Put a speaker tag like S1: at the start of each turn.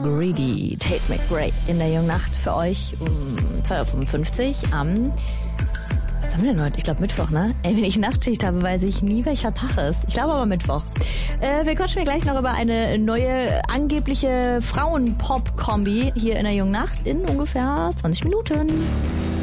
S1: Greedy, Tate McRae in der jungen Nacht für euch um 2:55 Uhr am, was haben wir denn heute? Ich glaube Mittwoch, ne? Ey, wenn ich Nachtschicht habe, weiß ich nie, welcher Tag ist. Ich glaube aber Mittwoch. Wir quatschen mir gleich noch über eine neue angebliche Frauen-Pop-Kombi hier in der jungen Nacht in ungefähr 20 Minuten.